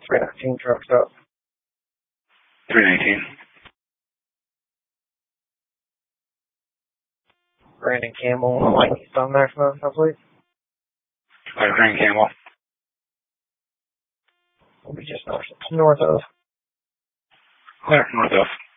319 truck stop. 319. Brandon Campbell, Mike East on Maximum, please. Brandon Campbell. We'll be just north of. North of.